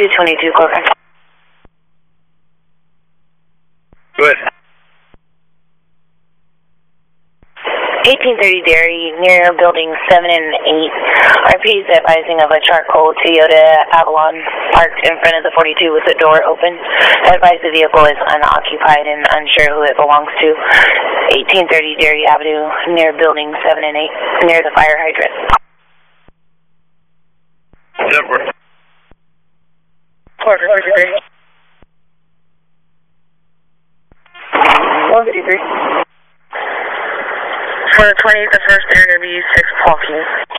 222, call back. Good. 1830 Dairy, near buildings 7 and 8. RP is advising of a charcoal Toyota Avalon parked in front of the 42 with the door open. Advise the vehicle is unoccupied and unsure who it belongs to. 1830 Dairy Avenue, near buildings 7 and 8, near the fire hydrant. Number. 453. 153. For the 20th, the first interview, 6 Paul King.